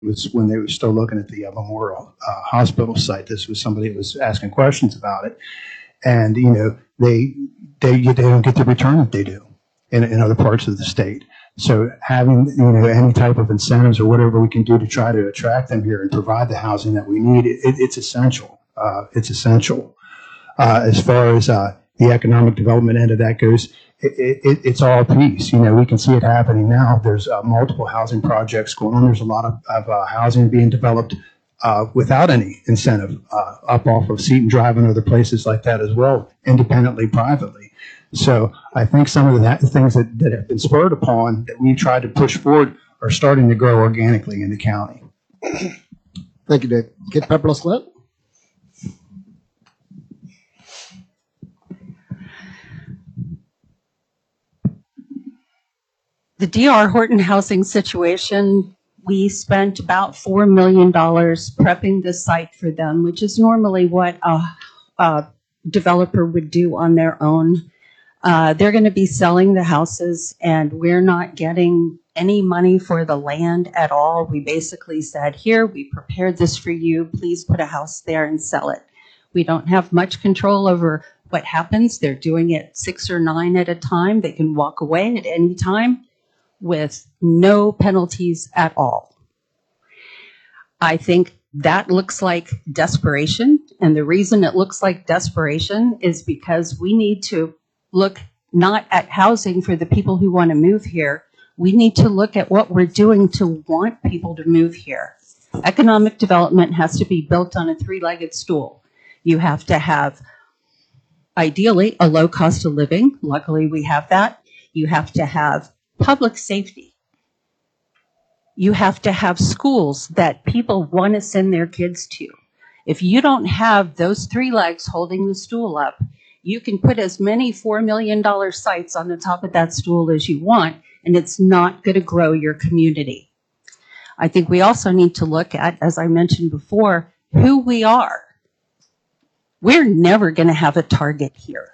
was when they were still looking at the Memorial Hospital site. This was somebody that was asking questions about it, and they don't get the return that they do in other parts of the state. So having any type of incentives or whatever we can do to try to attract them here and provide the housing that we need, it's essential. It's essential. As far as the economic development end of that goes, it's all peace. We can see it happening now. There's multiple housing projects going on. There's a lot of housing being developed without any incentive up off of Seton Drive and other places like that as well, independently, privately. So I think some of the things that have been spurred upon that we tried to push forward are starting to grow organically in the county. Thank you, Dave. Kit Pepperless-Lett. The D.R. Horton housing situation, we spent about $4 million prepping the site for them, which is normally what a developer would do on their own. They're going to be selling the houses, and we're not getting any money for the land at all. We basically said, here, we prepared this for you. Please put a house there and sell it. We don't have much control over what happens. They're doing it 6 or 9 at a time. They can walk away at any time with no penalties at all. I think that looks like desperation. And the reason it looks like desperation is because we need to look not at housing for the people who want to move here. We need to look at what we're doing to want people to move here. Economic development has to be built on a 3-legged stool. You have to have, ideally, a low cost of living. Luckily, we have that. You have to have public safety. You have to have schools that people want to send their kids to. If you don't have those 3 legs holding the stool up, you can put as many $4 million sites on the top of that stool as you want, and it's not going to grow your community. I think we also need to look at, as I mentioned before, who we are. We're never going to have a Target here.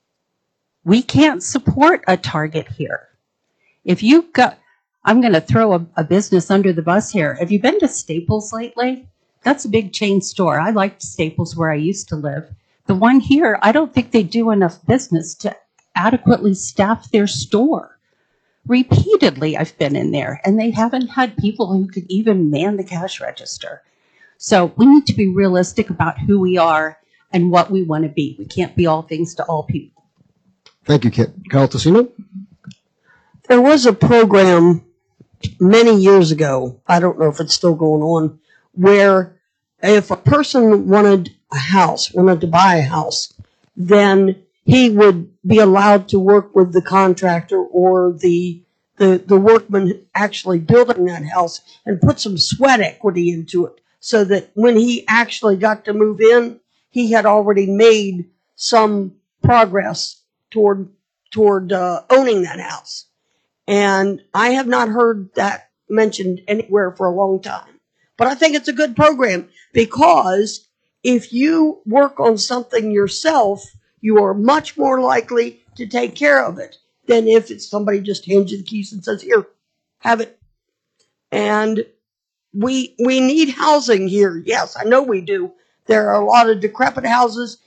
We can't support a Target here. If you go, I'm going to throw a business under the bus here. Have you been to Staples lately? That's a big chain store. I liked Staples where I used to live. The one here, I don't think they do enough business to adequately staff their store. Repeatedly, I've been in there, and they haven't had people who could even man the cash register. So we need to be realistic about who we are and what we want to be. We can't be all things to all people. Thank you, Kit. Carl Tassino. There was a program many years ago, I don't know if it's still going on, where if a person wanted to buy a house, then he would be allowed to work with the contractor or the workman actually building that house and put some sweat equity into it so that when he actually got to move in, he had already made some progress toward owning that house. And I have not heard that mentioned anywhere for a long time. But I think it's a good program because if you work on something yourself, you are much more likely to take care of it than if it's somebody just hands you the keys and says, here, have it. And we need housing here. Yes, I know we do. There are a lot of decrepit houses,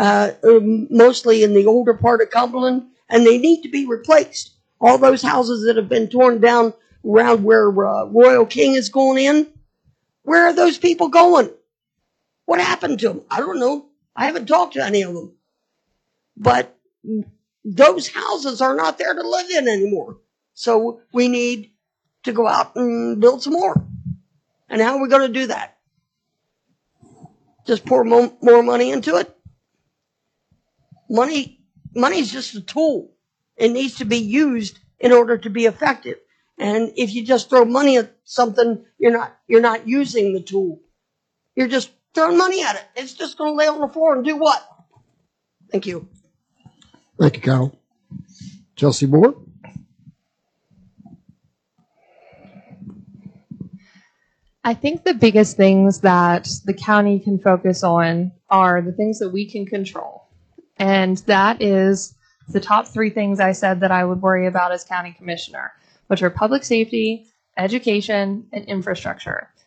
mostly in the older part of Cumberland, and they need to be replaced. All those houses that have been torn down around where Royal King is going in, where are those people going? What happened to them? I don't know. I haven't talked to any of them. But those houses are not there to live in anymore. So we need to go out and build some more. And how are we going to do that? Just pour more money into it? Money's just a tool. It needs to be used in order to be effective. And if you just throw money at something, you're not using the tool. You're just throwing money at it. It's just going to lay on the floor and do what? Thank you. Thank you, Carol. Chelsea Moore. I think the biggest things that the county can focus on are the things that we can control. And that is the top 3 things I said that I would worry about as county commissioner, which are public safety, education, and infrastructure.